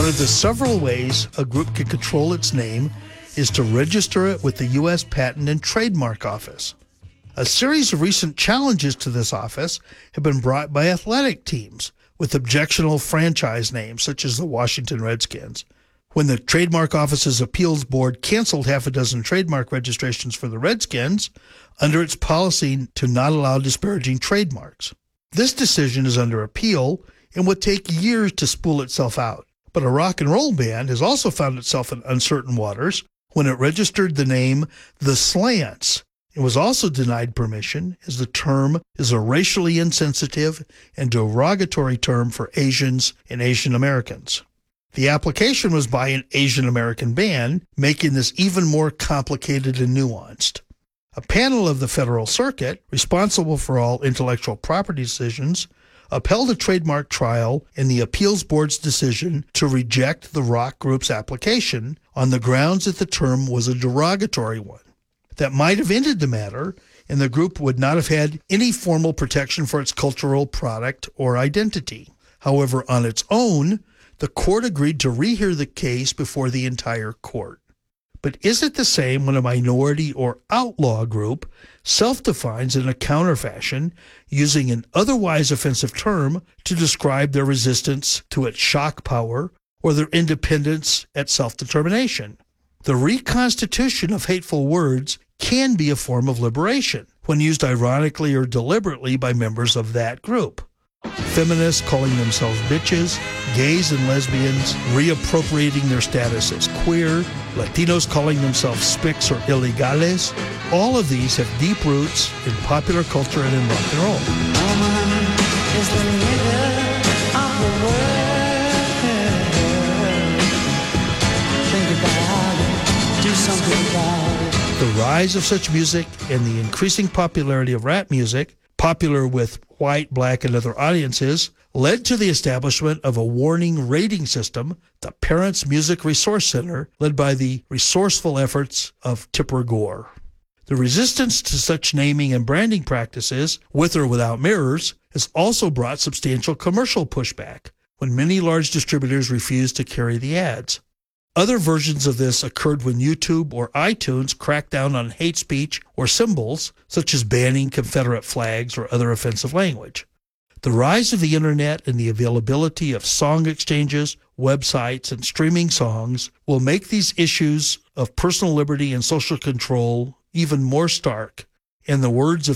One of the several ways a group can control its name is to register it with the U.S. Patent and Trademark Office. A series of recent challenges to this office have been brought by athletic teams with objectionable franchise names, such as the Washington Redskins. When the Trademark Office's appeals board canceled half a dozen trademark registrations for the Redskins under its policy to not allow disparaging trademarks. This decision is under appeal and would take years to spool itself out. But a rock and roll band has also found itself in uncertain waters when it registered the name The Slants. It was also denied permission as the term is a racially insensitive and derogatory term for Asians and Asian Americans. The application was by an Asian American band, making this even more complicated and nuanced. A panel of the Federal Circuit, responsible for all intellectual property decisions, upheld a trademark trial in the appeals board's decision to reject the rock group's application on the grounds that the term was a derogatory one. That might have ended the matter, and the group would not have had any formal protection for its cultural product or identity. However, on its own, the court agreed to rehear the case before the entire court. But is it the same when a minority or outlaw group self-defines in a counterfashion using an otherwise offensive term to describe their resistance to its shock power or their independence at self-determination? The reconstitution of hateful words can be a form of liberation when used ironically or deliberately by members of that group. Feminists calling themselves bitches, gays and lesbians reappropriating their status as queer, Latinos calling themselves spics or illegales, all of these have deep roots in popular culture and in rock and roll. Woman is the nigger of the world. Think about it, do something about it. The rise of such music and the increasing popularity of rap music, popular with white, black, and other audiences, led to the establishment of a warning rating system, the Parents Music Resource Center, led by the resourceful efforts of Tipper Gore. The resistance to such naming and branding practices, with or without mirrors, has also brought substantial commercial pushback when many large distributors refused to carry the ads. Other versions of this occurred when YouTube or iTunes cracked down on hate speech or symbols, such as banning Confederate flags or other offensive language. The rise of the internet and the availability of song exchanges, websites, and streaming songs will make these issues of personal liberty and social control even more stark. In the words of